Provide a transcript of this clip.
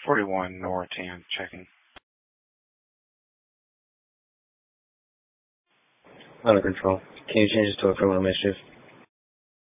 41 Norritan checking. Under control. Can you change this to a criminal mischief?